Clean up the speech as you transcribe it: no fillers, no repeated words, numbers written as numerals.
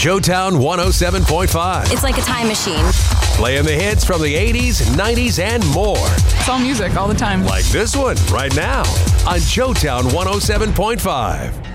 Joetown 107.5. It's like a time machine. Playing the hits from the 80s, 90s, and more. It's all music all the time. Like this one right now on Joetown 107.5.